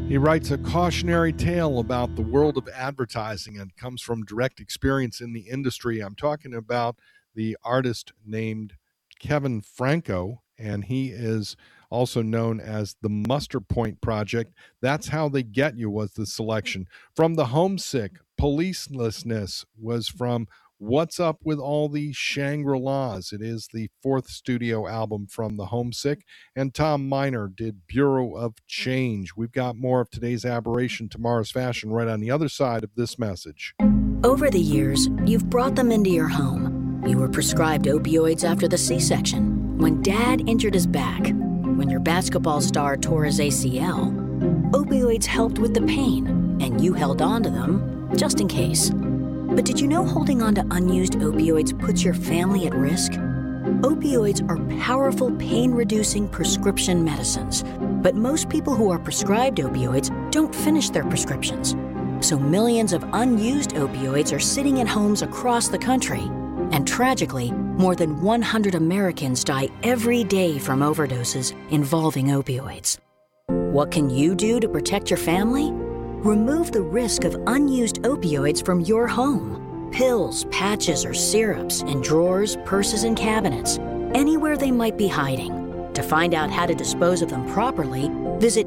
He writes a cautionary tale about the world of advertising and comes from direct experience in the industry. I'm talking about the artist named Kevin Franco, and he is also known as the Muster Point Project. That's How They Get You was the selection. From The Homesick, Policelessness was from What's Up with All These Shangri-Las. It is the fourth studio album from The Homesick. And Tom Miner did Bureau of Change. We've got more of today's aberration, tomorrow's fashion, right on the other side of this message. Over the years, you've brought them into your home. You were prescribed opioids after the C-section, when Dad injured his back, when your basketball star tore his ACL. Opioids helped with the pain, and you held on to them just in case. But did you know holding on to unused opioids puts your family at risk? Opioids are powerful pain-reducing prescription medicines, but most people who are prescribed opioids don't finish their prescriptions. So millions of unused opioids are sitting in homes across the country. And tragically, more than 100 Americans die every day from overdoses involving opioids. What can you do to protect your family? Remove the risk of unused opioids from your home. Pills, patches, or syrups in drawers, purses, and cabinets, anywhere they might be hiding. To find out how to dispose of them properly, visit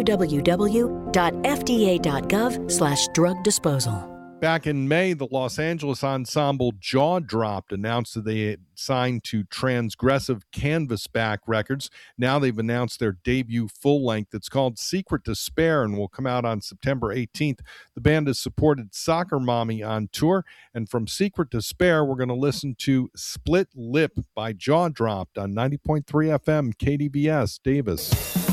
www.fda.gov/drug disposal. Back in May, the Los Angeles ensemble Jaw Dropped announced that they had signed to Transgressive Canvasback Records. Now they've announced their debut full-length. It's called Secret Despair and will come out on September 18th. The band has supported Soccer Mommy on tour. And from Secret Despair, we're going to listen to Split Lip by Jaw Dropped on 90.3 FM KDBS Davis.